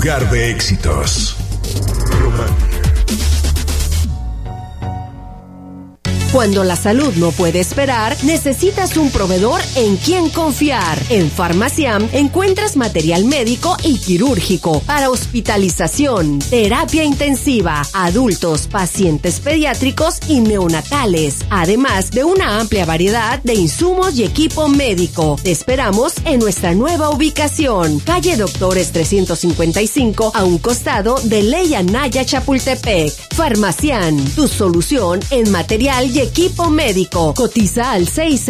lugar de éxitos. Cuando la salud no puede esperar, necesitas un proveedor en quien confiar. En Farmaciam encuentras material médico y quirúrgico para hospitalización, terapia intensiva, adultos, pacientes pediátricos y neonatales, además de una amplia variedad de insumos y equipo médico. Te esperamos en nuestra nueva ubicación, calle Doctores 355, a un costado de Ley Anaya Chapultepec. Farmaciam, tu solución en material y equipo médico. Cotiza al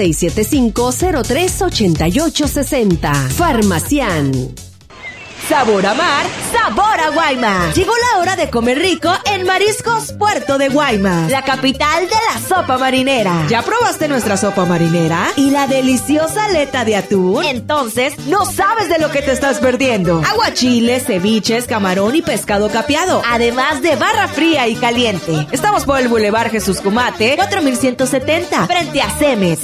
6675-038860. Farmaciam. Sabor a mar, sabor a Guaymas. Llegó la hora de comer rico en Mariscos Puerto de Guaymas, la capital de la sopa marinera. ¿Ya probaste nuestra sopa marinera? ¿Y la deliciosa aleta de atún? Entonces, no sabes de lo que te estás perdiendo. Aguachiles, ceviches, camarón y pescado capeado, además de barra fría y caliente. Estamos por el Boulevard Jesús Cumate, 4170, frente a Cemes,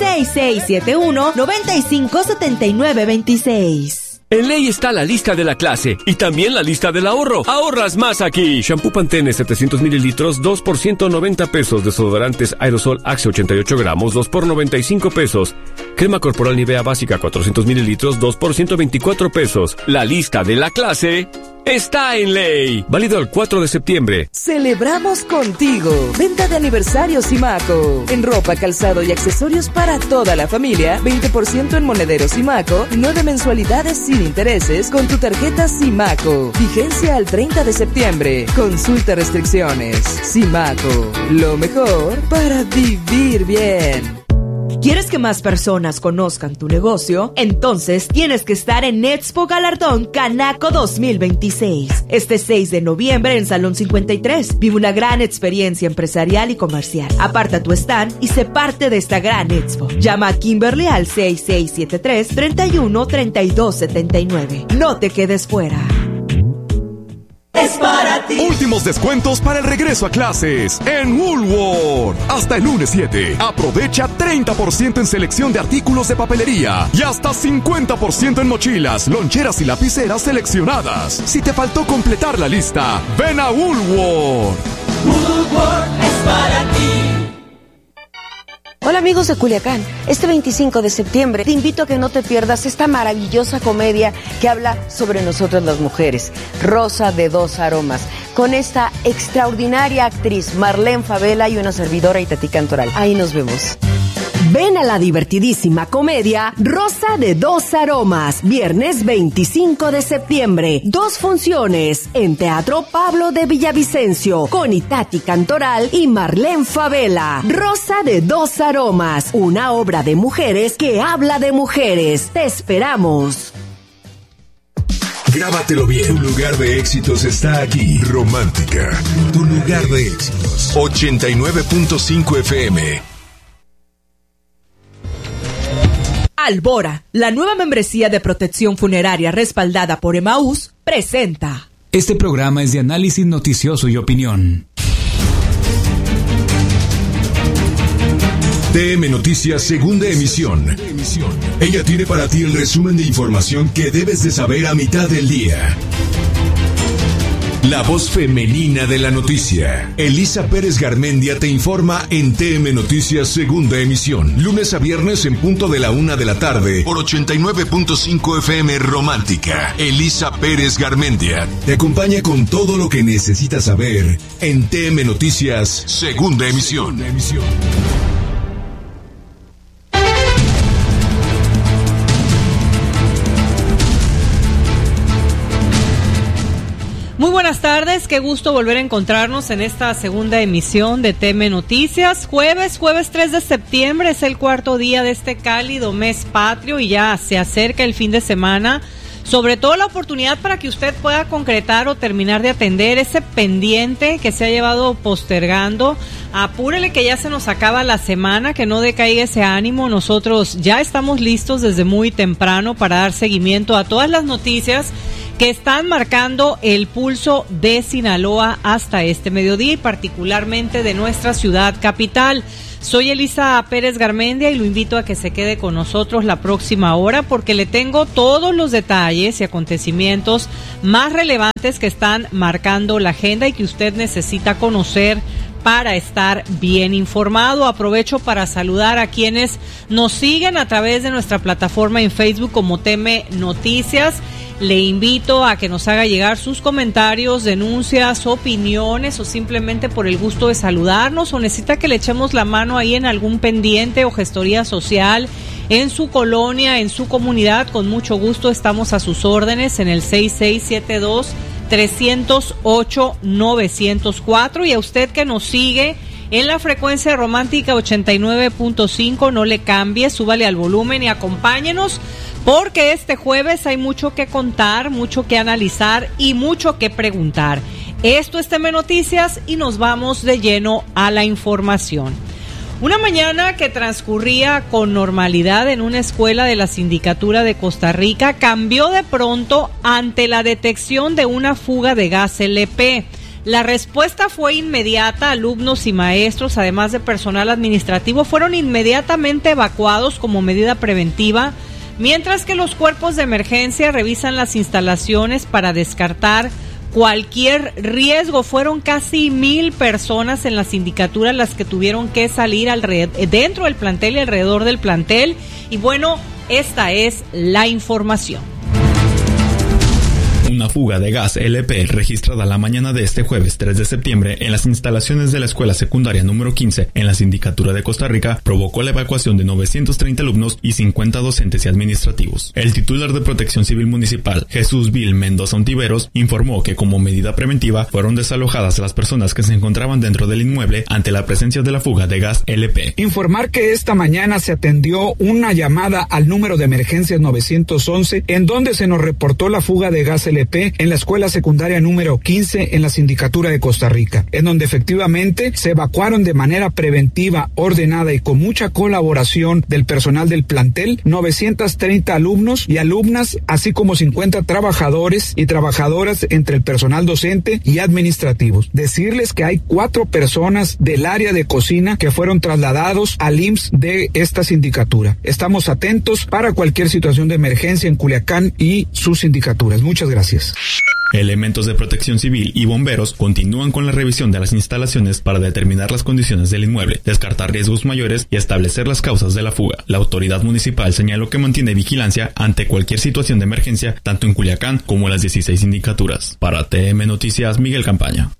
6671-957926. En Ley está la lista de la clase y también la lista del ahorro. Ahorras más aquí. Shampoo Pantene 700 mililitros, 2 por 190 pesos. Desodorantes Aerosol Axe 88 gramos, 2 por 95 pesos. Crema corporal Nivea básica 400 mililitros, 2 por 124 pesos. La lista de la clase está en Ley. Válido el 4 de septiembre. Celebramos contigo. Venta de aniversario Simaco. En ropa, calzado y accesorios para toda la familia. 20% en monederos Simaco. 9 mensualidades sin intereses con tu tarjeta Simaco. Vigencia al 30 de septiembre. Consulta restricciones. Simaco. Lo mejor para vivir bien. ¿Quieres que más personas conozcan tu negocio? Entonces tienes que estar en Expo Galardón Canaco 2026. Este 6 de noviembre en Salón 53. Vive una gran experiencia empresarial y comercial. Aparta tu stand y sé parte de esta gran expo. Llama a Kimberly al 6673-313279. No te quedes fuera. Es para ti. Últimos descuentos para el regreso a clases en Woolworth. Hasta el lunes 7. Aprovecha 30% en selección de artículos de papelería y hasta 50% en mochilas, loncheras y lapiceras seleccionadas. Si te faltó completar la lista, ven a Woolworth. Woolworth es para ti. Hola amigos de Culiacán, este 25 de septiembre te invito a que no te pierdas esta maravillosa comedia que habla sobre nosotras las mujeres, Rosa de dos aromas, con esta extraordinaria actriz Marlene Favela y una servidora Itatí Cantoral. Ahí nos vemos. Ven a la divertidísima comedia Rosa de dos aromas, viernes 25 de septiembre. 2 funciones en Teatro Pablo de Villavicencio con Itatí Cantoral y Marlene Favela. Rosa de dos aromas, una obra de mujeres que habla de mujeres. Te esperamos. Grábatelo bien. Tu lugar de éxitos está aquí. Romántica. Tu lugar de éxitos. 89.5 FM. Albora, la nueva membresía de protección funeraria respaldada por Emaús, presenta. Este programa es de análisis noticioso y opinión. TM Noticias, segunda emisión. Ella tiene para ti el resumen de información que debes de saber a mitad del día. La voz femenina de la noticia. Elisa Pérez Garmendia te informa en TM Noticias, segunda emisión. Lunes a viernes en punto de la 1 de la tarde por 89.5 FM Romántica. Elisa Pérez Garmendia te acompaña con todo lo que necesitas saber en TM Noticias, segunda emisión. Muy buenas tardes, qué gusto volver a encontrarnos en esta segunda emisión de TM Noticias. Jueves 3 de septiembre es el cuarto día de este cálido mes patrio y ya se acerca el fin de semana. Sobre todo la oportunidad para que usted pueda concretar o terminar de atender ese pendiente que se ha llevado postergando. Apúrele que ya se nos acaba la semana, que no decaiga ese ánimo. Nosotros ya estamos listos desde muy temprano para dar seguimiento a todas las noticias que están marcando el pulso de Sinaloa hasta este mediodía y particularmente de nuestra ciudad capital. Soy Elisa Pérez Garmendia y lo invito a que se quede con nosotros la próxima hora porque le tengo todos los detalles y acontecimientos más relevantes que están marcando la agenda y que usted necesita conocer para estar bien informado. Aprovecho para saludar a quienes nos siguen a través de nuestra plataforma en Facebook como TM Noticias. Le invito a que nos haga llegar sus comentarios, denuncias, opiniones o simplemente por el gusto de saludarnos o necesita que le echemos la mano ahí en algún pendiente o gestoría social en su colonia, en su comunidad. Con mucho gusto estamos a sus órdenes en el 6672-308-904 y a usted que nos sigue en la frecuencia romántica 89.5, no le cambie, súbale al volumen y acompáñenos porque este jueves hay mucho que contar, mucho que analizar y mucho que preguntar. Esto es TM Noticias y nos vamos de lleno a la información. Una mañana que transcurría con normalidad en una escuela de la Sindicatura de Costa Rica cambió de pronto ante la detección de una fuga de gas LP. La respuesta fue inmediata. Alumnos y maestros, además de personal administrativo, fueron inmediatamente evacuados como medida preventiva, mientras que los cuerpos de emergencia revisan las instalaciones para descartar cualquier riesgo. Fueron casi 1,000 personas en la sindicatura las que tuvieron que salir dentro del plantel y alrededor del plantel. Y bueno, esta es la información. Una fuga de gas LP registrada la mañana de este jueves 3 de septiembre en las instalaciones de la escuela secundaria número 15 en la Sindicatura de Costa Rica provocó la evacuación de 930 alumnos y 50 docentes y administrativos. El titular de Protección Civil Municipal, Jesús Vil Mendoza Ontiveros, informó que como medida preventiva fueron desalojadas las personas que se encontraban dentro del inmueble ante la presencia de la fuga de gas LP. Informar que esta mañana se atendió una llamada al número de emergencias 911 en donde se nos reportó la fuga de gas LP en la escuela secundaria número 15 en la Sindicatura de Costa Rica, en donde efectivamente se evacuaron de manera preventiva, ordenada y con mucha colaboración del personal del plantel 930 alumnos y alumnas, así como 50 trabajadores y trabajadoras entre el personal docente y administrativos. Decirles que hay 4 personas del área de cocina que fueron trasladados al IMSS de esta sindicatura. Estamos atentos para cualquier situación de emergencia en Culiacán y sus sindicaturas. Muchas gracias. Elementos de protección civil y bomberos continúan con la revisión de las instalaciones para determinar las condiciones del inmueble, descartar riesgos mayores y establecer las causas de la fuga. La autoridad municipal señaló que mantiene vigilancia ante cualquier situación de emergencia, tanto en Culiacán como en las 16 sindicaturas. Para TM Noticias, Miguel Campaña.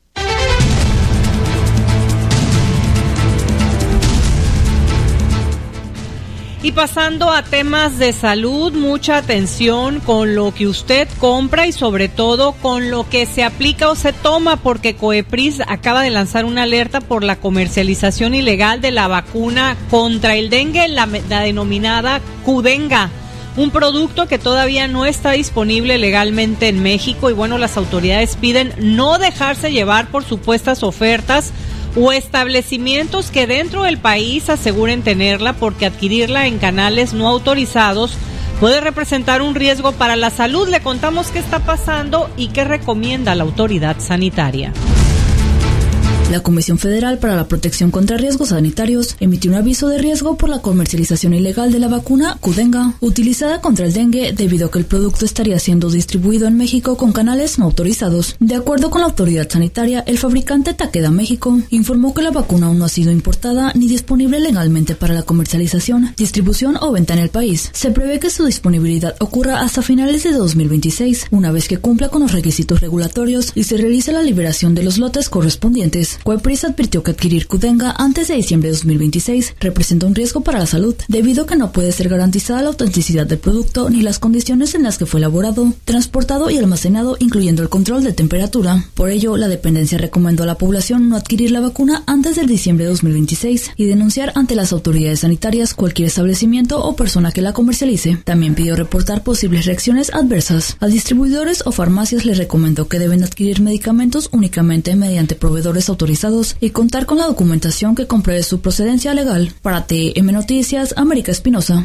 Y pasando a temas de salud, mucha atención con lo que usted compra y sobre todo con lo que se aplica o se toma, porque COEPRIS acaba de lanzar una alerta por la comercialización ilegal de la vacuna contra el dengue, la denominada Qdenga, un producto que todavía no está disponible legalmente en México. Y bueno, las autoridades piden no dejarse llevar por supuestas ofertas o establecimientos que dentro del país aseguren tenerla, porque adquirirla en canales no autorizados puede representar un riesgo para la salud. Le contamos qué está pasando y qué recomienda la autoridad sanitaria. La Comisión Federal para la Protección contra Riesgos Sanitarios emitió un aviso de riesgo por la comercialización ilegal de la vacuna Qdenga, utilizada contra el dengue, debido a que el producto estaría siendo distribuido en México con canales no autorizados. De acuerdo con la autoridad sanitaria, el fabricante Takeda México informó que la vacuna aún no ha sido importada ni disponible legalmente para la comercialización, distribución o venta en el país. Se prevé que su disponibilidad ocurra hasta finales de 2026, una vez que cumpla con los requisitos regulatorios y se realice la liberación de los lotes correspondientes. COEPRIS advirtió que adquirir Qdenga antes de diciembre de 2026 representa un riesgo para la salud, debido a que no puede ser garantizada la autenticidad del producto ni las condiciones en las que fue elaborado, transportado y almacenado, incluyendo el control de temperatura. Por ello, la dependencia recomendó a la población no adquirir la vacuna antes del diciembre de 2026 y denunciar ante las autoridades sanitarias cualquier establecimiento o persona que la comercialice. También pidió reportar posibles reacciones adversas. A distribuidores o farmacias les recomendó que deben adquirir medicamentos únicamente mediante proveedores autorizados y contar con la documentación que compruebe su procedencia legal. Para TM Noticias, América Espinosa.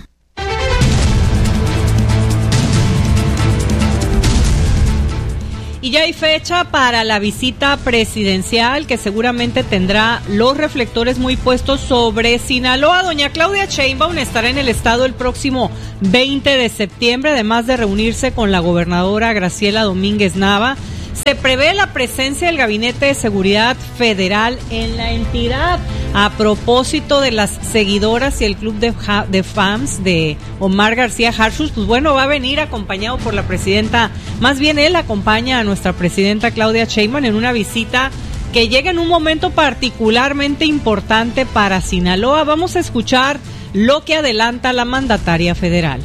Y ya hay fecha para la visita presidencial que seguramente tendrá los reflectores muy puestos sobre Sinaloa. Doña Claudia Sheinbaum estará en el estado el próximo 20 de septiembre, además de reunirse con la gobernadora Graciela Domínguez Nava. Se prevé la presencia del Gabinete de Seguridad Federal en la entidad. A propósito de las seguidoras y el club de fans de Omar García Harfuch, pues bueno, va a venir acompañado por la presidenta, más bien él acompaña a nuestra presidenta Claudia Sheinbaum en una visita que llega en un momento particularmente importante para Sinaloa. Vamos a escuchar lo que adelanta la mandataria federal.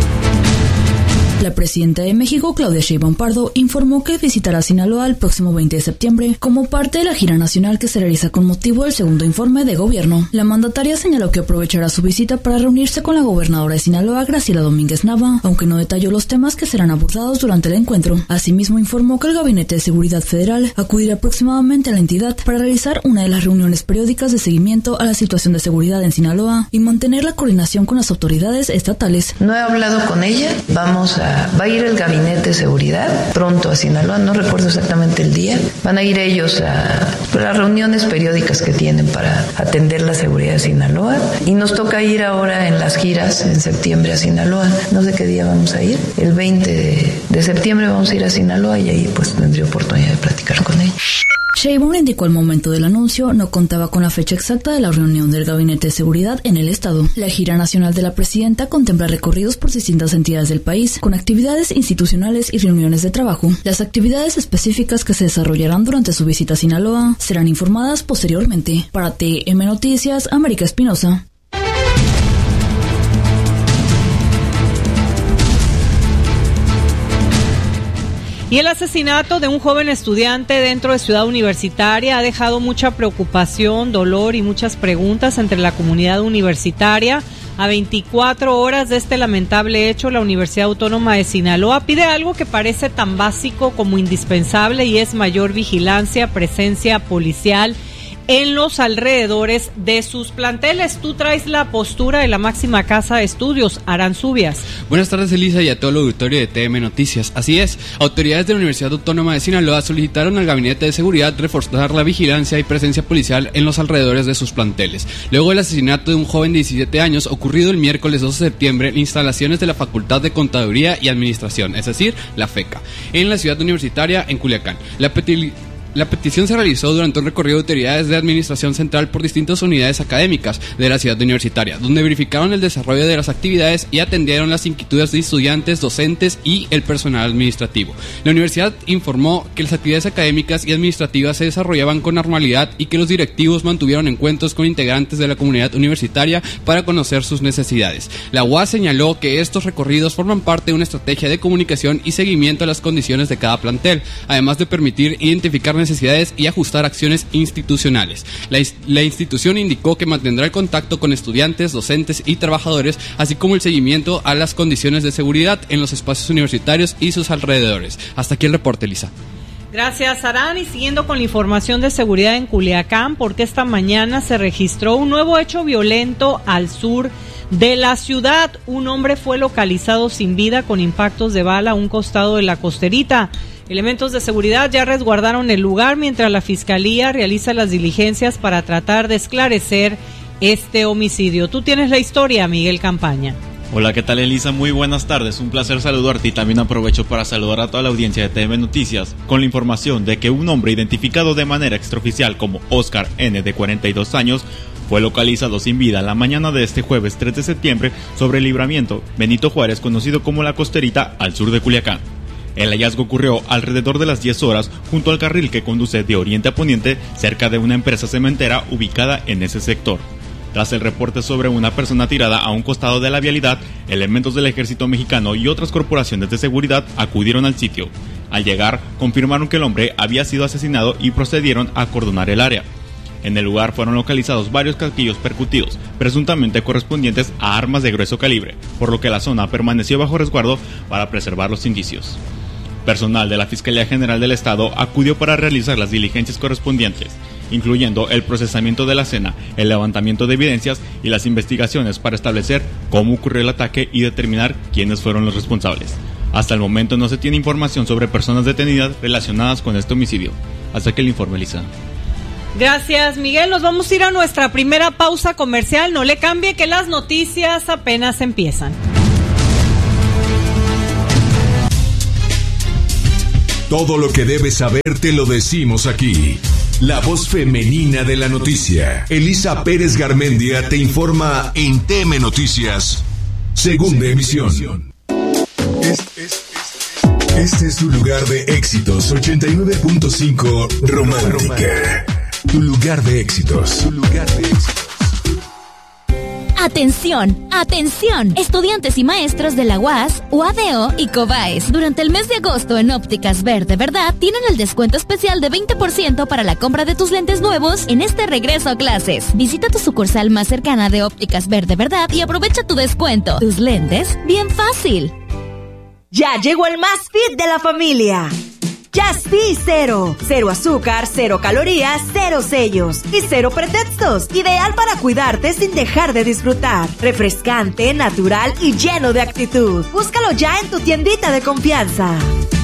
La presidenta de México, Claudia Sheinbaum Pardo, informó que visitará Sinaloa el próximo 20 de septiembre como parte de la gira nacional que se realiza con motivo del segundo informe de gobierno. La mandataria señaló que aprovechará su visita para reunirse con la gobernadora de Sinaloa, Graciela Domínguez Nava, aunque no detalló los temas que serán abordados durante el encuentro. Asimismo, informó que el Gabinete de Seguridad Federal acudirá próximamente a la entidad para realizar una de las reuniones periódicas de seguimiento a la situación de seguridad en Sinaloa y mantener la coordinación con las autoridades estatales. No he hablado con ella, va a ir el Gabinete de Seguridad pronto a Sinaloa, no recuerdo exactamente el día. Van a ir ellos a las reuniones periódicas que tienen para atender la seguridad de Sinaloa. Y nos toca ir ahora en las giras en septiembre a Sinaloa. No sé qué día vamos a ir. El 20 de septiembre vamos a ir a Sinaloa y ahí pues tendré oportunidad de platicar con ella. Sheinbaum indicó al momento del anuncio no contaba con la fecha exacta de la reunión del Gabinete de Seguridad en el estado. La gira nacional de la presidenta contempla recorridos por distintas entidades del país, con actividades institucionales y reuniones de trabajo. Las actividades específicas que se desarrollarán durante su visita a Sinaloa serán informadas posteriormente. Para TM Noticias, América Espinosa. Y el asesinato de un joven estudiante dentro de Ciudad Universitaria ha dejado mucha preocupación, dolor y muchas preguntas entre la comunidad universitaria. A 24 horas de este lamentable hecho, la Universidad Autónoma de Sinaloa pide algo que parece tan básico como indispensable y es mayor vigilancia, presencia policial en los alrededores de sus planteles. Tú traes la postura de la máxima casa de estudios, Aranzubias. Buenas tardes, Elisa, y a todo el auditorio de TM Noticias. Así es, autoridades de la Universidad Autónoma de Sinaloa solicitaron al Gabinete de Seguridad reforzar la vigilancia y presencia policial en los alrededores de sus planteles, luego del asesinato de un joven de 17 años ocurrido el miércoles 12 de septiembre en instalaciones de la Facultad de Contaduría y Administración, es decir, la FECA, en la ciudad universitaria en Culiacán. La petición se realizó durante un recorrido de autoridades de administración central por distintas unidades académicas de la ciudad universitaria, donde verificaron el desarrollo de las actividades y atendieron las inquietudes de estudiantes, docentes y el personal administrativo. La universidad informó que las actividades académicas y administrativas se desarrollaban con normalidad y que los directivos mantuvieron encuentros con integrantes de la comunidad universitaria para conocer sus necesidades. La UAS señaló que estos recorridos forman parte de una estrategia de comunicación y seguimiento a las condiciones de cada plantel, además de permitir identificar necesidades y ajustar acciones institucionales. La institución indicó que mantendrá el contacto con estudiantes, docentes y trabajadores, así como el seguimiento a las condiciones de seguridad en los espacios universitarios y sus alrededores. Hasta aquí el reporte, Lisa. Gracias, Arán. Y siguiendo con la información de seguridad en Culiacán, porque esta mañana se registró un nuevo hecho violento al sur de la ciudad. Un hombre fue localizado sin vida con impactos de bala a un costado de la costerita. Elementos de seguridad ya resguardaron el lugar mientras la Fiscalía realiza las diligencias para tratar de esclarecer este homicidio. Tú tienes la historia, Miguel Campaña. Hola, ¿qué tal, Elisa? Muy buenas tardes, un placer saludarte y también aprovecho para saludar a toda la audiencia de TM Noticias con la información de que un hombre identificado de manera extraoficial como Oscar N, de 42 años, fue localizado sin vida la mañana de este jueves 3 de septiembre sobre el libramiento Benito Juárez, conocido como La Costerita, al sur de Culiacán. El hallazgo ocurrió alrededor de las 10 horas junto al carril que conduce de oriente a poniente cerca de una empresa cementera ubicada en ese sector. Tras el reporte sobre una persona tirada a un costado de la vialidad, elementos del Ejército Mexicano y otras corporaciones de seguridad acudieron al sitio. Al llegar, confirmaron que el hombre había sido asesinado y procedieron a acordonar el área. En el lugar fueron localizados varios casquillos percutidos, presuntamente correspondientes a armas de grueso calibre, por lo que la zona permaneció bajo resguardo para preservar los indicios. Personal de la Fiscalía General del Estado acudió para realizar las diligencias correspondientes, incluyendo el procesamiento de la escena, el levantamiento de evidencias y las investigaciones para establecer cómo ocurrió el ataque y determinar quiénes fueron los responsables. Hasta el momento no se tiene información sobre personas detenidas relacionadas con este homicidio. Hasta aquí el informe, Elisa. Gracias, Miguel. Nos vamos a ir a nuestra primera pausa comercial. No le cambie, que las noticias apenas empiezan. Todo lo que debes saber te lo decimos aquí. La voz femenina de la noticia. Elisa Pérez Garmendia te informa en TM Noticias, segunda emisión. Este es tu lugar de éxitos, 89.5 Romántica. Tu lugar de éxitos. ¡Atención! ¡Atención! Estudiantes y maestros de la UAS, UADO y COBAES. Durante el mes de agosto en Ópticas Verde Verdad tienen el descuento especial de 20% para la compra de tus lentes nuevos en este regreso a clases. Visita tu sucursal más cercana de Ópticas Verde Verdad y aprovecha tu descuento. Tus lentes, bien fácil. Ya llegó el más fit de la familia. Just Cero. Cero azúcar, cero calorías, cero sellos y cero pretextos. Ideal para cuidarte sin dejar de disfrutar. Refrescante, natural y lleno de actitud. Búscalo ya en tu tiendita de confianza.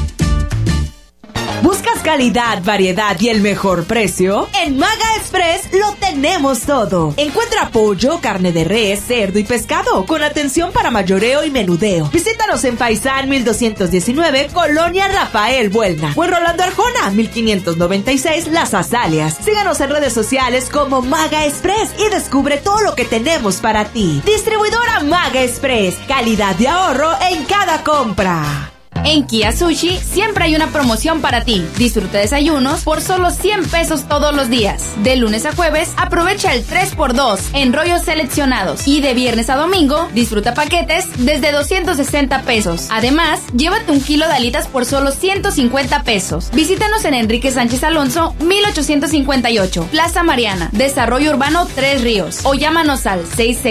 ¿Buscas calidad, variedad y el mejor precio? En Maga Express lo tenemos todo. Encuentra pollo, carne de res, cerdo y pescado con atención para mayoreo y menudeo. Visítanos en Faisán 1219, Colonia Rafael Buelna, o en Rolando Arjona 1596, Las Azalias. Síganos en redes sociales como Maga Express y descubre todo lo que tenemos para ti. Distribuidora Maga Express, calidad de ahorro en cada compra. En Kia Sushi siempre hay una promoción para ti. Disfruta desayunos por solo 100 pesos todos los días. De lunes a jueves, aprovecha el 3x2 en rollos seleccionados. Y de viernes a domingo, disfruta paquetes desde 260 pesos. Además, llévate 1 kilo de alitas por solo 150 pesos. Visítanos en Enrique Sánchez Alonso, 1858, Plaza Mariana, Desarrollo Urbano 3 Ríos. O llámanos al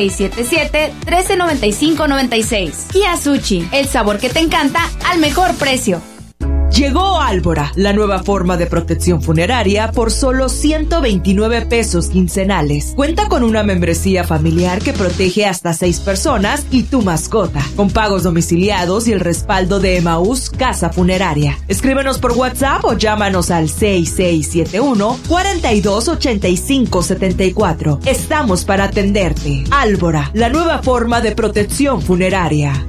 6677-139596. Kia Sushi, el sabor que te encanta al mejor precio. Llegó Álvora, la nueva forma de protección funeraria por solo 129 pesos quincenales. Cuenta con una membresía familiar que protege hasta 6 personas y tu mascota, con pagos domiciliados y el respaldo de Emaús Casa Funeraria. Escríbenos por WhatsApp o llámanos al 6671-428574. Estamos para atenderte. Álvora, la nueva forma de protección funeraria.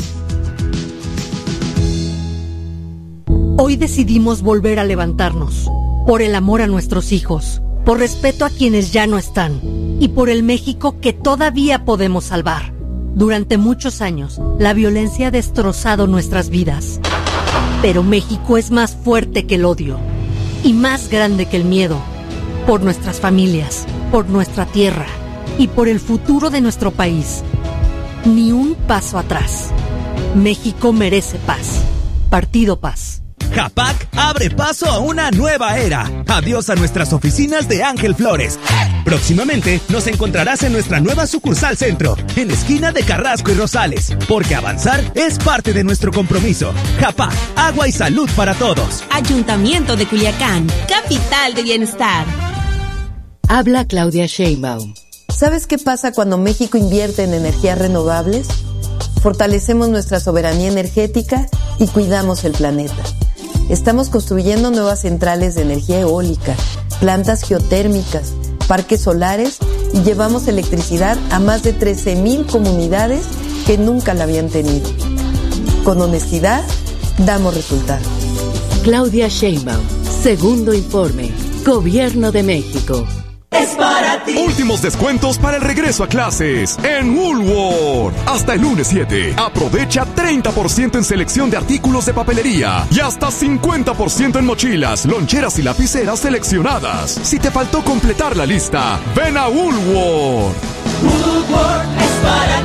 Hoy decidimos volver a levantarnos, por el amor a nuestros hijos, por respeto a quienes ya no están y por el México que todavía podemos salvar. Durante muchos años, la violencia ha destrozado nuestras vidas, pero México es más fuerte que el odio y más grande que el miedo, por nuestras familias, por nuestra tierra y por el futuro de nuestro país. Ni un paso atrás. México merece paz. Partido Paz. Japac abre paso a una nueva era. Adiós a nuestras oficinas de Ángel Flores. Próximamente nos encontrarás en nuestra nueva sucursal centro, en esquina de Carrasco y Rosales, porque avanzar es parte de nuestro compromiso. Japac, agua y salud para todos. Ayuntamiento de Culiacán, capital de bienestar. Habla Claudia Sheinbaum. ¿Sabes qué pasa cuando México invierte en energías renovables? Fortalecemos nuestra soberanía energética y cuidamos el planeta. Estamos construyendo nuevas centrales de energía eólica, plantas geotérmicas, parques solares y llevamos electricidad a más de 13,000 comunidades que nunca la habían tenido. Con honestidad, damos resultados. Claudia Sheinbaum, segundo informe, Gobierno de México. Es para ti. Últimos descuentos para el regreso a clases en Woolworth. Hasta el lunes 7. Aprovecha 30% en selección de artículos de papelería y hasta 50% en mochilas, loncheras y lapiceras seleccionadas. Si te faltó completar la lista, ven a Woolworth. Woolworth es para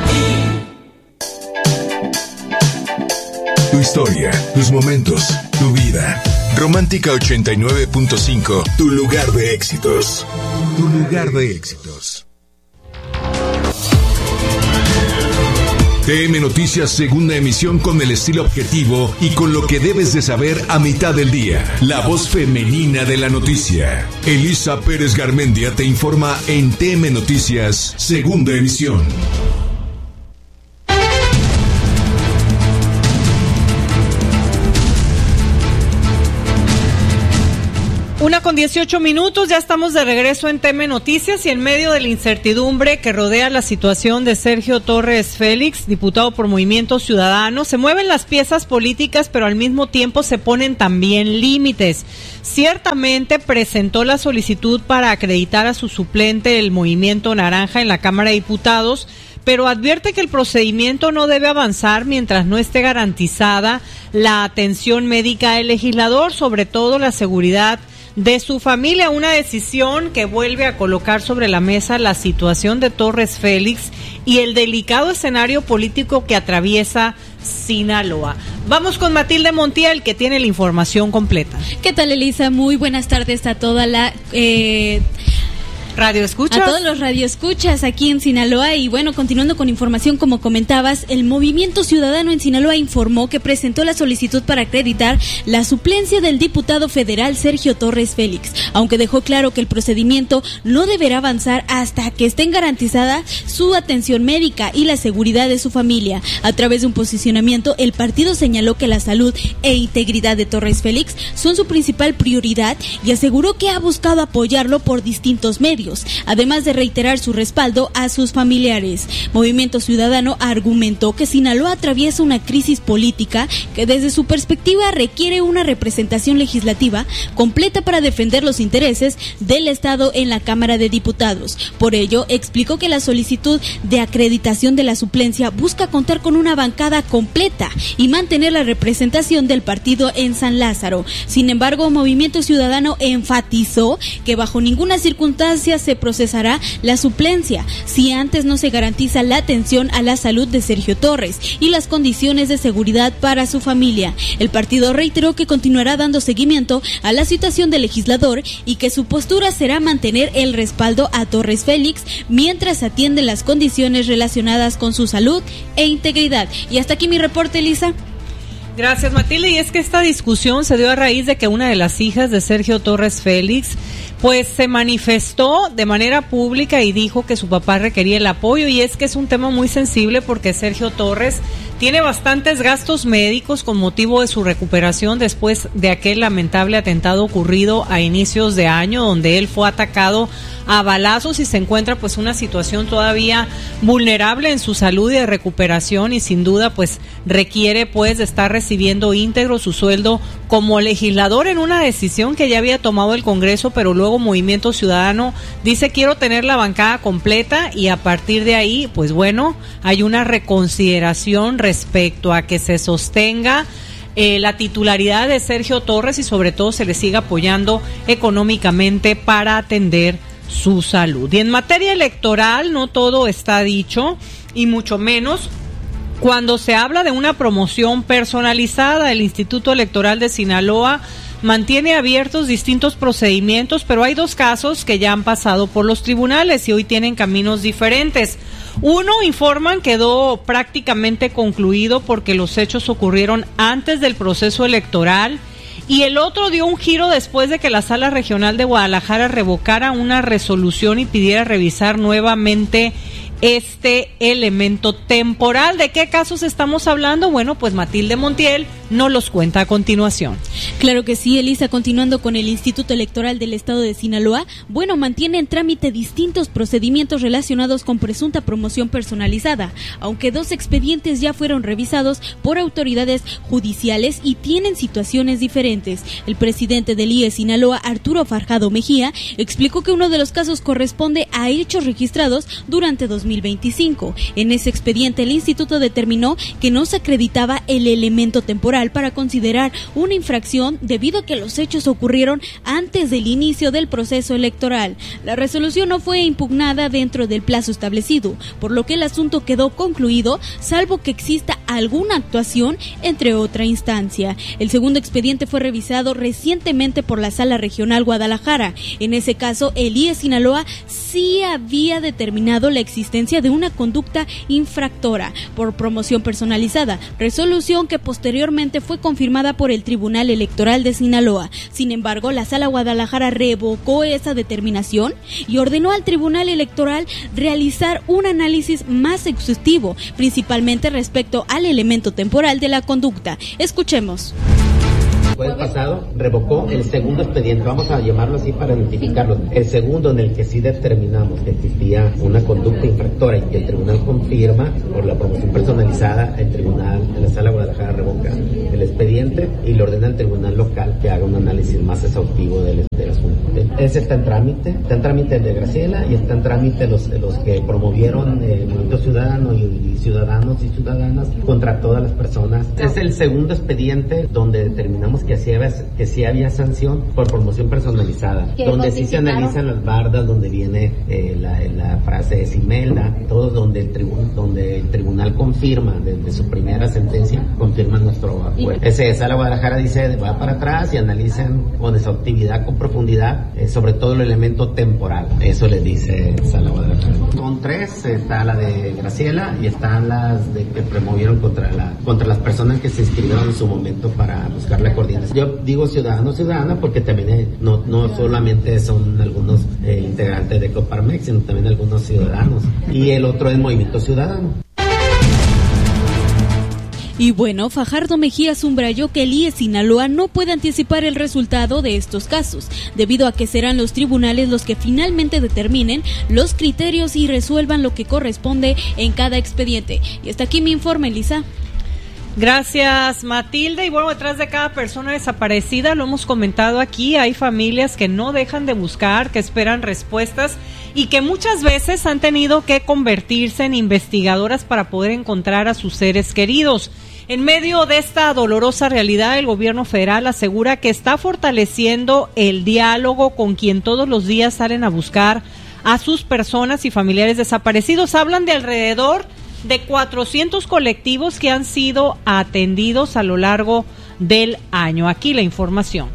ti. Tu historia, tus momentos, tu vida. Romántica 89.5, tu lugar de éxitos. Tu lugar de éxitos. TM Noticias, segunda emisión, con el estilo objetivo y con lo que debes de saber a mitad del día. La voz femenina de la noticia. Elisa Pérez Garmendia te informa en TM Noticias, segunda emisión. 1:18, ya estamos de regreso en TM Noticias y en medio de la incertidumbre que rodea la situación de Sergio Torres Félix, diputado por Movimiento Ciudadano, se mueven las piezas políticas, pero al mismo tiempo se ponen también límites. Ciertamente presentó la solicitud para acreditar a su suplente del Movimiento Naranja en la Cámara de Diputados, pero advierte que el procedimiento no debe avanzar mientras no esté garantizada la atención médica del legislador, sobre todo la seguridad de su familia, una decisión que vuelve a colocar sobre la mesa la situación de Torres Félix y el delicado escenario político que atraviesa Sinaloa. Vamos con Matilde Montiel, que tiene la información completa. ¿Qué tal, Elisa? Muy buenas tardes a toda la Radio Escuchas. A todos los radioescuchas aquí en Sinaloa. Y bueno, continuando con información, como comentabas, el Movimiento Ciudadano en Sinaloa informó que presentó la solicitud para acreditar la suplencia del diputado federal Sergio Torres Félix, aunque dejó claro que el procedimiento no deberá avanzar hasta que estén garantizada su atención médica y la seguridad de su familia. A través de un posicionamiento, el partido señaló que la salud e integridad de Torres Félix son su principal prioridad y aseguró que ha buscado apoyarlo por distintos medios, además de reiterar su respaldo a sus familiares. Movimiento Ciudadano argumentó que Sinaloa atraviesa una crisis política que desde su perspectiva requiere una representación legislativa completa para defender los intereses del Estado en la Cámara de Diputados. Por ello, explicó que la solicitud de acreditación de la suplencia busca contar con una bancada completa y mantener la representación del partido en San Lázaro. Sin embargo, Movimiento Ciudadano enfatizó que bajo ninguna circunstancia se procesará la suplencia si antes no se garantiza la atención a la salud de Sergio Torres y las condiciones de seguridad para su familia. El partido reiteró que continuará dando seguimiento a la situación del legislador y que su postura será mantener el respaldo a Torres Félix mientras atiende las condiciones relacionadas con su salud e integridad. Y hasta aquí mi reporte, Elisa. Gracias, Matilde. Y es que esta discusión se dio a raíz de que una de las hijas de Sergio Torres Félix pues se manifestó de manera pública y dijo que su papá requería el apoyo, y es que es un tema muy sensible porque Sergio Torres tiene bastantes gastos médicos con motivo de su recuperación después de aquel lamentable atentado ocurrido a inicios de año, donde él fue atacado a balazos y se encuentra pues una situación todavía vulnerable en su salud y de recuperación, y sin duda pues requiere pues de estar recibiendo íntegro su sueldo como legislador en una decisión que ya había tomado el Congreso, pero luego Movimiento Ciudadano dice quiero tener la bancada completa, y a partir de ahí pues bueno, hay una reconsideración respecto a que se sostenga la titularidad de Sergio Torres y sobre todo se le siga apoyando económicamente para atender su salud. Y en materia electoral no todo está dicho, y mucho menos cuando se habla de una promoción personalizada. El Instituto Electoral de Sinaloa mantiene abiertos distintos procedimientos, pero hay dos casos que ya han pasado por los tribunales y hoy tienen caminos diferentes. Uno, informan, quedó prácticamente concluido porque los hechos ocurrieron antes del proceso electoral, y el otro dio un giro después de que la Sala Regional de Guadalajara revocara una resolución y pidiera revisar nuevamente este elemento temporal. ¿De qué casos estamos hablando? Bueno, pues Matilde Montiel nos los cuenta a continuación. Claro que sí, Elisa. Continuando con el Instituto Electoral del Estado de Sinaloa, bueno, mantiene en trámite distintos procedimientos relacionados con presunta promoción personalizada, aunque 2 expedientes ya fueron revisados por autoridades judiciales y tienen situaciones diferentes. El presidente del IE Sinaloa, Arturo Farjado Mejía, explicó que uno de los casos corresponde a hechos registrados durante 2025. En ese expediente, el instituto determinó que no se acreditaba el elemento temporal para considerar una infracción debido a que los hechos ocurrieron antes del inicio del proceso electoral. La resolución no fue impugnada dentro del plazo establecido, por lo que el asunto quedó concluido, salvo que exista alguna actuación entre otra instancia. El segundo expediente fue revisado recientemente por la Sala Regional Guadalajara. En ese caso, el IE Sinaloa sí había determinado la existencia de una conducta infractora por promoción personalizada, resolución que posteriormente fue confirmada por el Tribunal Electoral de Sinaloa. Sin embargo, la Sala Guadalajara revocó esa determinación y ordenó al Tribunal Electoral realizar un análisis más exhaustivo, principalmente respecto al elemento temporal de la conducta. Escuchemos. El jueves pasado revocó el segundo expediente, vamos a llamarlo así para identificarlo, el segundo en el que sí determinamos que existía una conducta infractora y que el tribunal confirma por la promoción personalizada, el tribunal de la Sala Guadalajara revoca el expediente y le ordena al tribunal local que haga un análisis más exhaustivo del asunto. Ese está en trámite el de Graciela y está en trámite los que promovieron el Movimiento Ciudadano y ciudadanos y ciudadanas contra todas las personas. Es el segundo expediente donde determinamos que sí había sanción por promoción personalizada, donde sí se analizan las bardas, donde viene la frase de Simelda, todos donde el tribunal confirma desde su primera sentencia, confirma nuestro acuerdo. Sala Guadalajara dice, va para atrás y analicen con exhaustividad, con profundidad, sobre todo el elemento temporal. Eso le dice Sala Guadalajara. Son tres, está la de Graciela y están las que promovieron contra las personas que se inscribieron en su momento para buscar la coordinación. Yo digo ciudadana porque también no solamente son algunos integrantes de Coparmex, sino también algunos ciudadanos. Y el otro es Movimiento Ciudadano. Y bueno, Fajardo Mejía subrayó que el IE Sinaloa no puede anticipar el resultado de estos casos, debido a que serán los tribunales los que finalmente determinen los criterios y resuelvan lo que corresponde en cada expediente. Y hasta aquí mi informe, Elisa. Gracias, Matilde. Y bueno, detrás de cada persona desaparecida, lo hemos comentado aquí, hay familias que no dejan de buscar, que esperan respuestas y que muchas veces han tenido que convertirse en investigadoras para poder encontrar a sus seres queridos. En medio de esta dolorosa realidad, el gobierno federal asegura que está fortaleciendo el diálogo con quien todos los días salen a buscar a sus personas y familiares desaparecidos. Hablan de alrededor de 400 colectivos que han sido atendidos a lo largo del año. Aquí la información.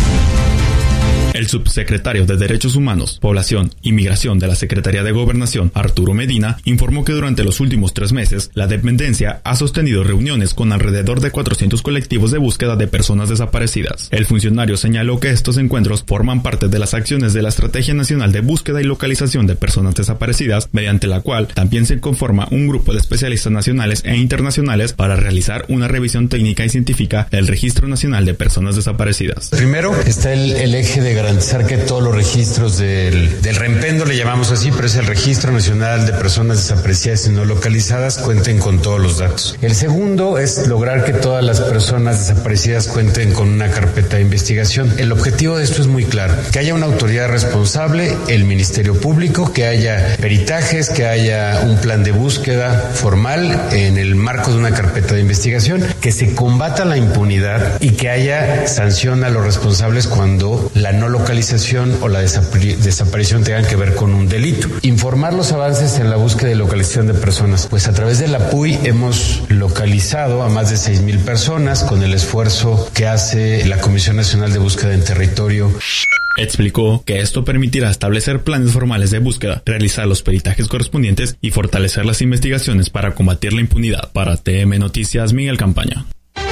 El subsecretario de Derechos Humanos, Población y Migración de la Secretaría de Gobernación, Arturo Medina, informó que durante los últimos 3 meses, la dependencia ha sostenido reuniones con alrededor de 400 colectivos de búsqueda de personas desaparecidas. El funcionario señaló que estos encuentros forman parte de las acciones de la Estrategia Nacional de Búsqueda y Localización de Personas Desaparecidas, mediante la cual también se conforma un grupo de especialistas nacionales e internacionales para realizar una revisión técnica y científica del Registro Nacional de Personas Desaparecidas. Primero está el eje de garantizar que todos los registros del REMPENDO, le llamamos así, pero es el Registro Nacional de Personas Desaparecidas y No Localizadas, cuenten con todos los datos. El segundo es lograr que todas las personas desaparecidas cuenten con una carpeta de investigación. El objetivo de esto es muy claro, que haya una autoridad responsable, el Ministerio Público, que haya peritajes, que haya un plan de búsqueda formal en el marco de una carpeta de investigación, que se combata la impunidad y que haya sanción a los responsables cuando la no localización o la desaparición tengan que ver con un delito. Informar los avances en la búsqueda y localización de personas. Pues a través de la PUI hemos localizado a más de 6,000 personas con el esfuerzo que hace la Comisión Nacional de Búsqueda en Territorio. Explicó que esto permitirá establecer planes formales de búsqueda, realizar los peritajes correspondientes y fortalecer las investigaciones para combatir la impunidad. Para TM Noticias, Miguel Campaña.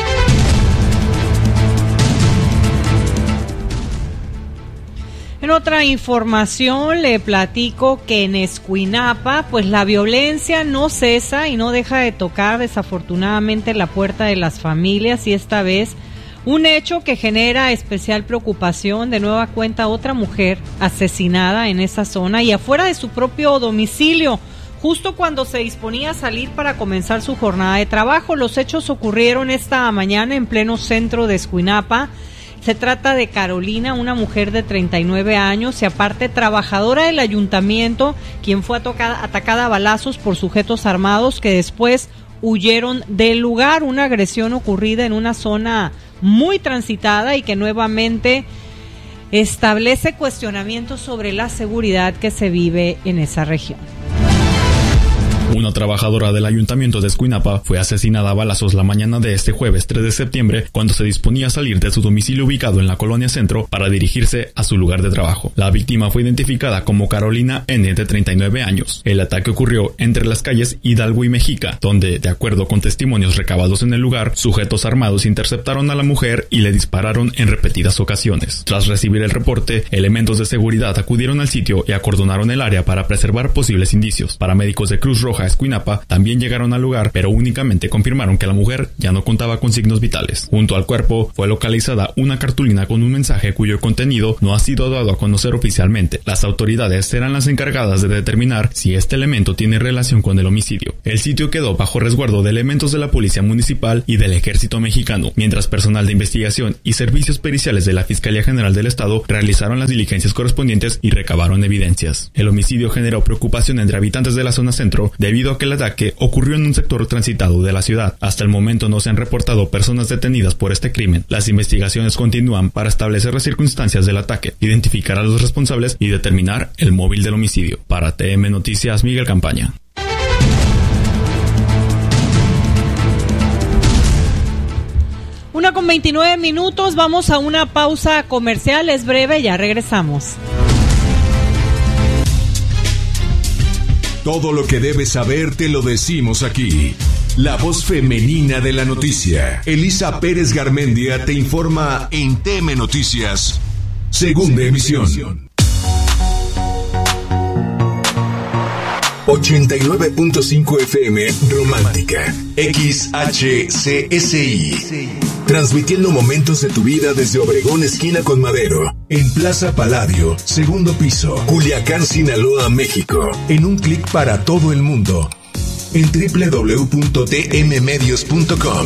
En otra información le platico que en Escuinapa, pues la violencia no cesa y no deja de tocar desafortunadamente la puerta de las familias, y esta vez un hecho que genera especial preocupación. De nueva cuenta, otra mujer asesinada en esa zona y afuera de su propio domicilio, justo cuando se disponía a salir para comenzar su jornada de trabajo. Los hechos ocurrieron esta mañana en pleno centro de Escuinapa. Se trata de Carolina, una mujer de 39 años y aparte trabajadora del ayuntamiento, quien fue atacada a balazos por sujetos armados que después huyeron del lugar. Una agresión ocurrida en una zona muy transitada y que nuevamente establece cuestionamientos sobre la seguridad que se vive en esa región. Una trabajadora del ayuntamiento de Escuinapa fue asesinada a balazos la mañana de este jueves 3 de septiembre cuando se disponía a salir de su domicilio ubicado en la Colonia Centro para dirigirse a su lugar de trabajo. La víctima fue identificada como Carolina N., de 39 años. El ataque ocurrió entre las calles Hidalgo y Mexica, donde, de acuerdo con testimonios recabados en el lugar, sujetos armados interceptaron a la mujer y le dispararon en repetidas ocasiones. Tras recibir el reporte, elementos de seguridad acudieron al sitio y acordonaron el área para preservar posibles indicios. Paramédicos de Cruz Roja Roja Escuinapa también llegaron al lugar, pero únicamente confirmaron que la mujer ya no contaba con signos vitales. Junto al cuerpo fue localizada una cartulina con un mensaje cuyo contenido no ha sido dado a conocer oficialmente. Las autoridades serán las encargadas de determinar si este elemento tiene relación con el homicidio. El sitio quedó bajo resguardo de elementos de la Policía Municipal y del Ejército Mexicano, mientras personal de investigación y servicios periciales de la Fiscalía General del Estado realizaron las diligencias correspondientes y recabaron evidencias. El homicidio generó preocupación entre habitantes de la zona centro debido a que el ataque ocurrió en un sector transitado de la ciudad. Hasta el momento no se han reportado personas detenidas por este crimen. Las investigaciones continúan para establecer las circunstancias del ataque, identificar a los responsables y determinar el móvil del homicidio. Para TM Noticias, Miguel Campaña. 1:29, vamos a una pausa comercial, es breve, ya regresamos. Todo lo que debes saber te lo decimos aquí. La voz femenina de la noticia. Elisa Pérez Garmendia te informa en TM Noticias, segunda emisión. 89.5 FM Romántica, XHCSI. Transmitiendo momentos de tu vida desde Obregón, esquina con Madero, en Plaza Palladio, segundo piso, Culiacán, Sinaloa, México. En un clic para todo el mundo, en www.tmmedios.com.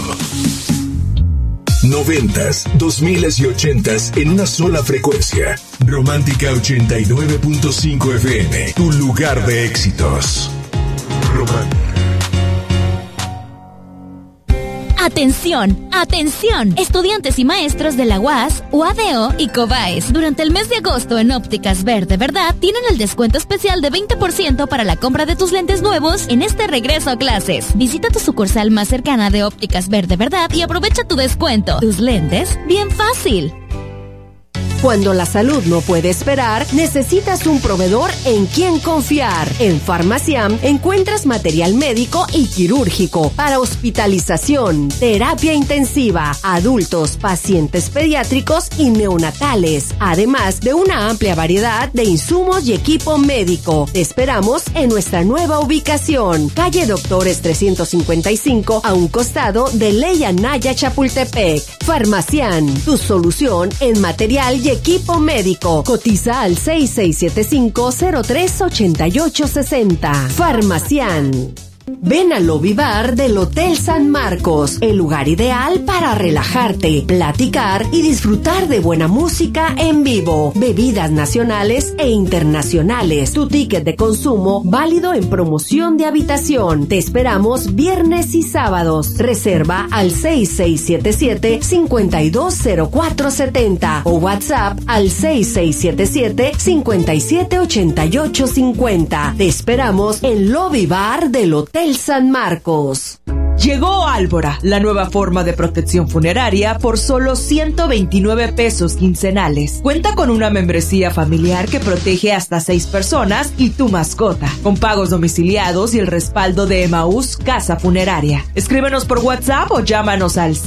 90s, 2000s y 80s en una sola frecuencia. Romántica 89.5 FM, tu lugar de éxitos. Romántica. Atención, atención, estudiantes y maestros de la UAS, UADO y COBAES. Durante el mes de agosto en Ópticas Verde Verdad tienen el descuento especial de 20% para la compra de tus lentes nuevos en este regreso a clases. Visita tu sucursal más cercana de Ópticas Verde Verdad y aprovecha tu descuento. Tus lentes, bien fácil. Cuando la salud no puede esperar, necesitas un proveedor en quien confiar. En Farmaciam encuentras material médico y quirúrgico para hospitalización, terapia intensiva, adultos, pacientes pediátricos y neonatales, además de una amplia variedad de insumos y equipo médico. Te esperamos en nuestra nueva ubicación, calle Doctores 355, a un costado de Ley Anaya Chapultepec. Farmaciam, tu solución en material y equipo médico. Cotiza al 6675-038860. Farmaciam. Ven al Lobby Bar del Hotel San Marcos, el lugar ideal para relajarte, platicar y disfrutar de buena música en vivo, bebidas nacionales e internacionales. Tu ticket de consumo válido en promoción de habitación. Te esperamos viernes y sábados. Reserva al 6677-520470 o WhatsApp al 6677-578850. Te esperamos en Lobby Bar del Hotel San Marcos. Llegó Álvora, la nueva forma de protección funeraria por solo 129 pesos quincenales. Cuenta con una membresía familiar que protege hasta 6 personas y tu mascota, con pagos domiciliados y el respaldo de Emaús Casa Funeraria. Escríbenos por WhatsApp o llámanos al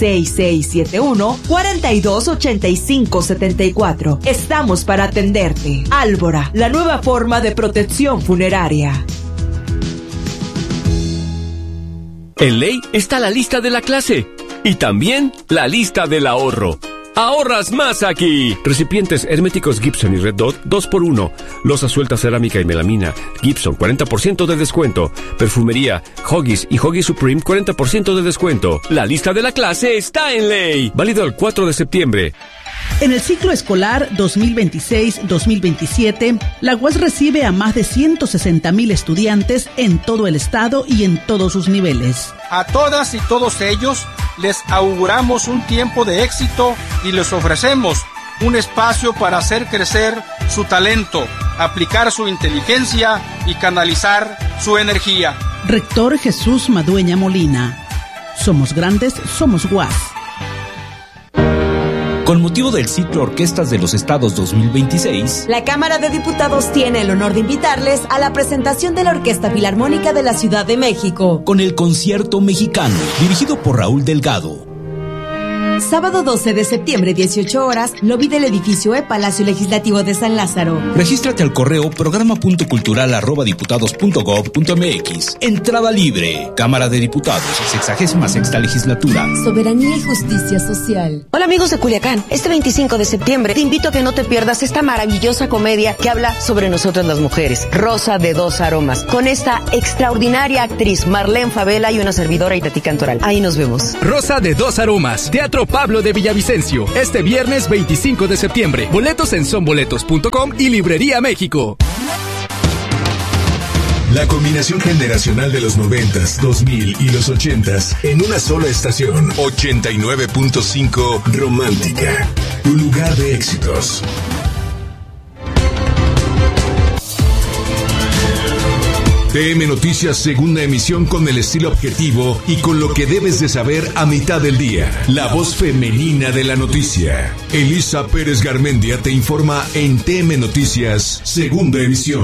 6671-428574. Estamos para atenderte. Álvora, la nueva forma de protección funeraria. En Ley está la lista de la clase y también la lista del ahorro. ¡Ahorras más aquí! Recipientes herméticos Gibson y Red Dot 2x1. Loza suelta cerámica y melamina Gibson 40% de descuento. Perfumería Huggies y Huggies Supreme 40% de descuento. La lista de la clase está en Ley. Válido el 4 de septiembre. En el ciclo escolar 2026-2027, la UAS recibe a más de 160,000 estudiantes en todo el estado y en todos sus niveles. A todas y todos ellos les auguramos un tiempo de éxito y les ofrecemos un espacio para hacer crecer su talento, aplicar su inteligencia y canalizar su energía. Rector Jesús Madueña Molina. Somos grandes, somos UAS. Con motivo del ciclo Orquestas de los Estados 2026, la Cámara de Diputados tiene el honor de invitarles a la presentación de la Orquesta Filarmónica de la Ciudad de México, con el Concierto Mexicano, dirigido por Raúl Delgado. Sábado 12 de septiembre, 18 horas, lobby del edificio Palacio Legislativo de San Lázaro. Regístrate al correo programa.cultural@diputados.gov.mx. Entrada libre. Cámara de Diputados, 66ª legislatura. Soberanía y justicia social. Hola amigos de Culiacán, este 25 de septiembre te invito a que no te pierdas esta maravillosa comedia que habla sobre nosotras las mujeres, Rosa de dos aromas, con esta extraordinaria actriz Marlene Favela y una servidora Itatí Cantoral. Ahí nos vemos. Rosa de dos aromas, Teatro Pablo de Villavicencio, este viernes 25 de septiembre. Boletos en sonboletos.com y Librería México. La combinación generacional de los 90s, 2000 y los 80s en una sola estación. 89.5 Romántica, tu lugar de éxitos. TM Noticias, segunda emisión, con el estilo objetivo y con lo que debes de saber a mitad del día. La voz femenina de la noticia. Elisa Pérez Garmendia te informa en TM Noticias, segunda emisión.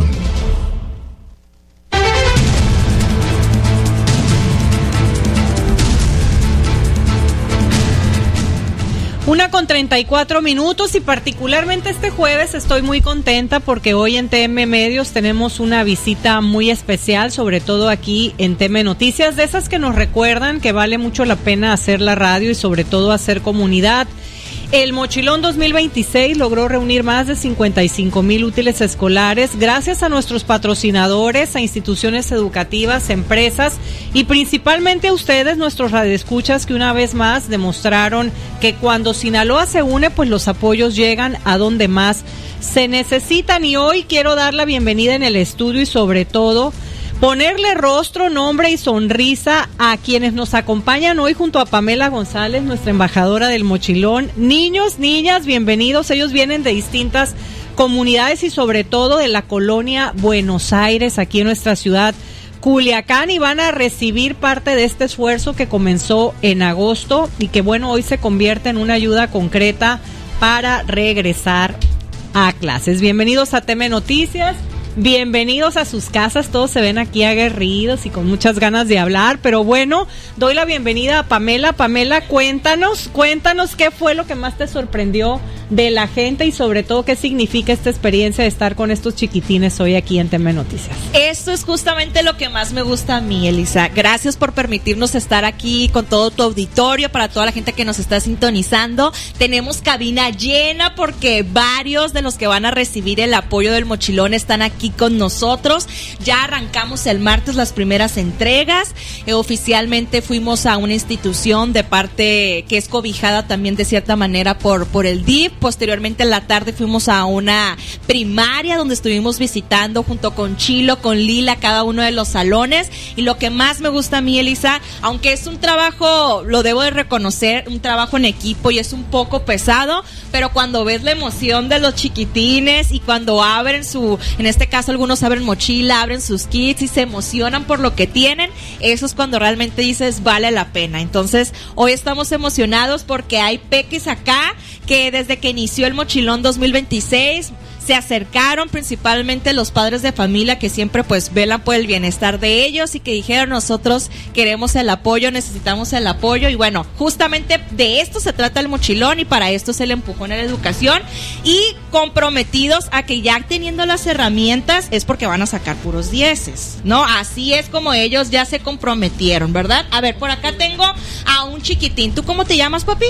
Una con 34 minutos y particularmente este jueves estoy muy contenta porque hoy en TM Medios tenemos una visita muy especial, sobre todo aquí en TM Noticias, de esas que nos recuerdan que vale mucho la pena hacer la radio y sobre todo hacer comunidad. El Mochilón 2026 logró reunir más de 55,000 útiles escolares gracias a nuestros patrocinadores, a instituciones educativas, empresas y principalmente a ustedes, nuestros radioescuchas, que una vez más demostraron que cuando Sinaloa se une, pues los apoyos llegan a donde más se necesitan. Y hoy quiero dar la bienvenida en el estudio y sobre todo ponerle rostro, nombre y sonrisa a quienes nos acompañan hoy junto a Pamela González, nuestra embajadora del Mochilón. Niños, niñas, bienvenidos. Ellos vienen de distintas comunidades y sobre todo de la colonia Buenos Aires, aquí en nuestra ciudad Culiacán, y van a recibir parte de este esfuerzo que comenzó en agosto y que bueno, hoy se convierte en una ayuda concreta para regresar a clases. Bienvenidos a TM Noticias. Bienvenidos a sus casas, todos se ven aquí aguerridos y con muchas ganas de hablar, pero bueno, doy la bienvenida a Pamela. Pamela, cuéntanos qué fue lo que más te sorprendió de la gente y sobre todo qué significa esta experiencia de estar con estos chiquitines hoy aquí en TM Noticias. Esto es justamente lo que más me gusta a mí, Elisa. Gracias por permitirnos estar aquí con todo tu auditorio, para toda la gente que nos está sintonizando. Tenemos cabina llena porque varios de los que van a recibir el apoyo del Mochilón están aquí con nosotros. Ya arrancamos el martes las primeras entregas. Oficialmente fuimos a una institución de parte que es cobijada también de cierta manera por el DIF. Posteriormente en la tarde fuimos a una primaria donde estuvimos visitando junto con Chilo, con Lila, cada uno de los salones. Y lo que más me gusta a mí, Elisa, aunque es un trabajo, lo debo de reconocer, un trabajo en equipo y es un poco pesado, pero cuando ves la emoción de los chiquitines y cuando abren en este caso algunos abren mochila, abren sus kits y se emocionan por lo que tienen, eso es cuando realmente dices vale la pena. Entonces hoy estamos emocionados porque hay peques acá que desde que inició el Mochilón 2026 se acercaron, principalmente los padres de familia que siempre pues velan por el bienestar de ellos y que dijeron nosotros queremos el apoyo, necesitamos el apoyo y bueno, justamente de esto se trata el Mochilón y para esto es el empujón a la educación y comprometidos a que ya teniendo las herramientas es porque van a sacar puros 10, ¿no? Así es como ellos ya se comprometieron, ¿verdad? A ver, por acá tengo a un chiquitín. ¿Tú cómo te llamas, papi?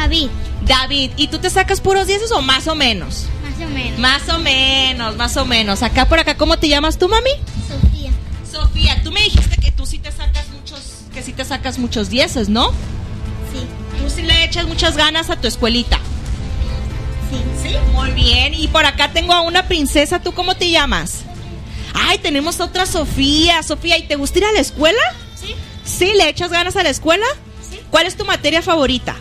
David, ¿y tú te sacas puros 10 o más o menos? Más o menos. Acá por acá, ¿cómo te llamas tú, mami? Sofía, tú me dijiste que tú sí te sacas muchos 10, ¿no? Sí. Tú sí le echas muchas ganas a tu escuelita. Sí, muy bien. Y por acá tengo a una princesa, ¿tú cómo te llamas? Ay, tenemos otra Sofía, ¿y te gusta ir a la escuela? Sí. ¿Sí? ¿Le echas ganas a la escuela? Sí. ¿Cuál es tu materia favorita?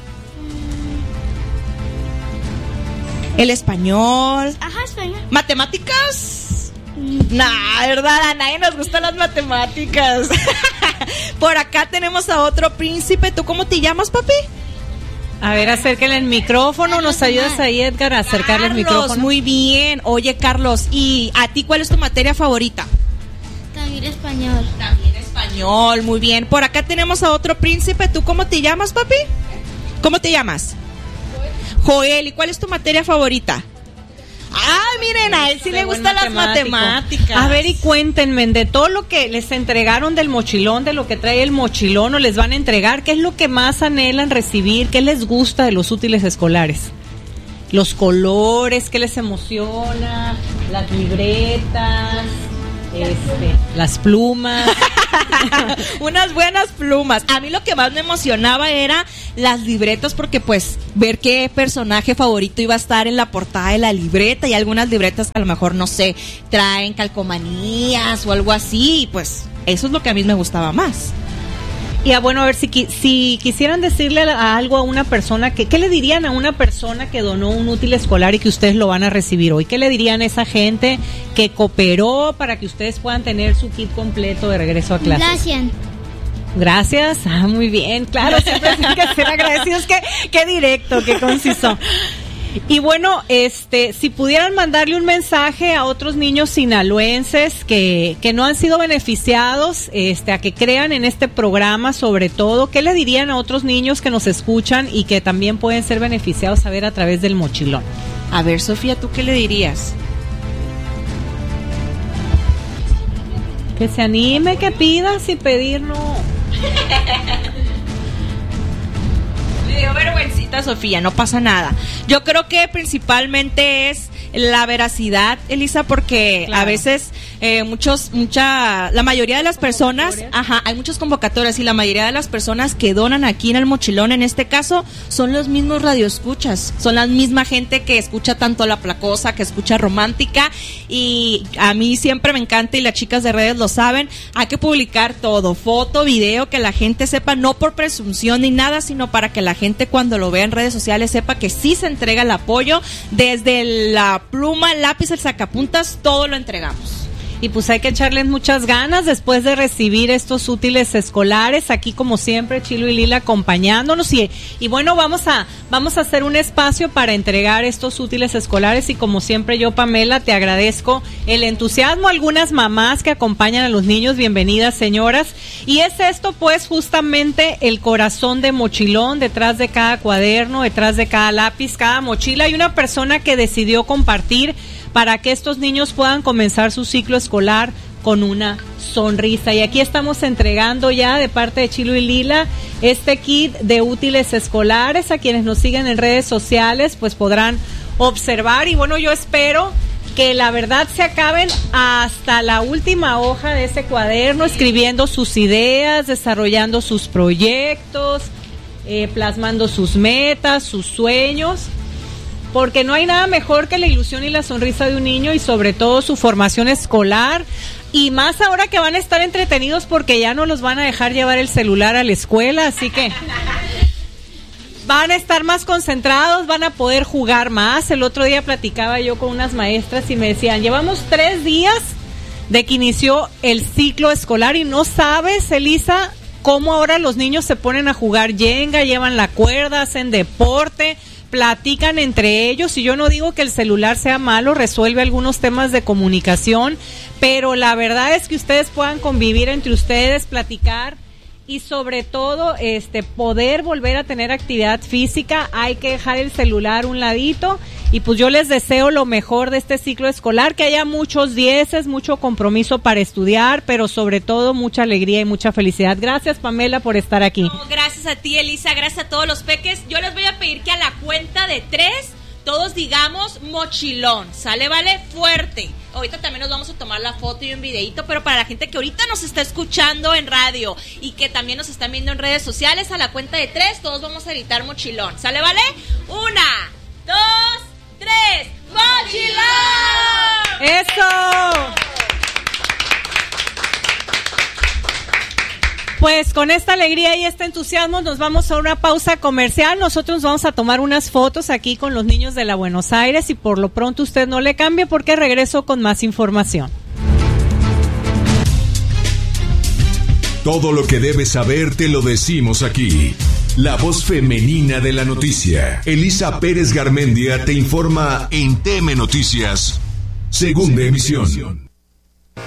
El español. Ajá, español. ¿Matemáticas? Nah, verdad, a nadie nos gustan las matemáticas. Por acá tenemos a otro príncipe. ¿Tú cómo te llamas, papi? A ver, acérquenle el micrófono. ¿Nos ayudas ahí, Edgar, a acercarle el micrófono? Muy bien. Oye, Carlos, ¿y a ti cuál es tu materia favorita? También español. Muy bien. Por acá tenemos a otro príncipe. ¿Tú cómo te llamas, papi? ¿Cómo te llamas? Joel. ¿Y cuál es tu materia favorita? Ah, miren, a él sí le gustan las matemáticas. A ver, y cuéntenme, de todo lo que les entregaron del mochilón, de lo que trae el mochilón o les van a entregar, ¿qué es lo que más anhelan recibir? ¿Qué les gusta de los útiles escolares? Los colores, ¿qué les emociona? Las libretas, las plumas. Unas buenas plumas. A mí lo que más me emocionaba era las libretas, porque pues ver qué personaje favorito iba a estar en la portada de la libreta, y algunas libretas a lo mejor, no sé, traen calcomanías o algo así, y pues eso es lo que a mí me gustaba más. Y bueno, a ver, si quisieran decirle algo a una persona, ¿qué le dirían a una persona que donó un útil escolar y que ustedes lo van a recibir hoy? ¿Qué le dirían a esa gente que cooperó para que ustedes puedan tener su kit completo de regreso a clases? Gracias. Ah, muy bien, claro, siempre tienen que ser agradecidos. Qué directo, qué conciso. Y bueno, si pudieran mandarle un mensaje a otros niños sinaloenses que no han sido beneficiados, a que crean en este programa, sobre todo, ¿qué le dirían a otros niños que nos escuchan y que también pueden ser beneficiados a través del mochilón? A ver, Sofía, ¿tú qué le dirías? Que se anime, que pida, sin pedir no. Me dio vergüencita, Sofía, no pasa nada. Yo creo que principalmente es la veracidad, Elisa, porque claro, a veces la mayoría de las personas, hay muchas convocatorias, y la mayoría de las personas que donan aquí en el mochilón, en este caso, son los mismos radioescuchas, son la misma gente que escucha tanto La Placosa, que escucha Romántica, y a mí siempre me encanta, y las chicas de redes lo saben, hay que publicar todo, foto, video, que la gente sepa, no por presunción ni nada, sino para que la gente cuando lo vea en redes sociales sepa que sí se entrega el apoyo, desde la pluma, el lápiz, el sacapuntas, todo lo entregamos. Y pues hay que echarles muchas ganas después de recibir estos útiles escolares. Aquí, como siempre, Chilo y Lila acompañándonos. Y bueno, vamos a hacer un espacio para entregar estos útiles escolares. Y como siempre, yo, Pamela, te agradezco el entusiasmo. Algunas mamás que acompañan a los niños, bienvenidas, señoras. Y es esto, pues, justamente el corazón de Mochilón. Detrás de cada cuaderno, detrás de cada lápiz, cada mochila, hay una persona que decidió compartir para que estos niños puedan comenzar su ciclo escolar con una sonrisa. Y aquí estamos entregando ya de parte de Chilo y Lila este kit de útiles escolares. A quienes nos siguen en redes sociales pues podrán observar, y bueno, yo espero que la verdad se acaben hasta la última hoja de ese cuaderno, escribiendo sus ideas, desarrollando sus proyectos, plasmando sus metas, sus sueños, porque no hay nada mejor que la ilusión y la sonrisa de un niño, y sobre todo su formación escolar, y más ahora que van a estar entretenidos porque ya no los van a dejar llevar el celular a la escuela, así que van a estar más concentrados, van a poder jugar más. El otro día platicaba yo con unas maestras y me decían, llevamos 3 días de que inició el ciclo escolar y no sabes, Elisa, cómo ahora los niños se ponen a jugar yenga, llevan la cuerda, hacen deporte, platican entre ellos. Y yo no digo que el celular sea malo, resuelve algunos temas de comunicación, pero la verdad es que ustedes puedan convivir entre ustedes, platicar, y sobre todo poder volver a tener actividad física. Hay que dejar el celular a un ladito, y pues yo les deseo lo mejor de este ciclo escolar, que haya muchos 10, mucho compromiso para estudiar, pero sobre todo mucha alegría y mucha felicidad. Gracias, Pamela, por estar aquí. No, gracias a ti, Elisa, gracias a todos los peques. Yo les voy a pedir que a la cuenta de 3 todos digamos mochilón, ¿sale? Vale, fuerte. Ahorita también nos vamos a tomar la foto y un videito, pero para la gente que ahorita nos está escuchando en radio y que también nos están viendo en redes sociales, a la cuenta de 3 todos vamos a gritar mochilón, ¿sale? Vale, 1, 2, 3, ¡mochilón! ¡Eso! Pues con esta alegría y este entusiasmo nos vamos a una pausa comercial. Nosotros vamos a tomar unas fotos aquí con los niños de la Buenos Aires, y por lo pronto usted no le cambie porque regreso con más información. Todo lo que debes saber te lo decimos aquí. La voz femenina de la noticia. Elisa Pérez Garmendia te informa en TM Noticias, segunda emisión.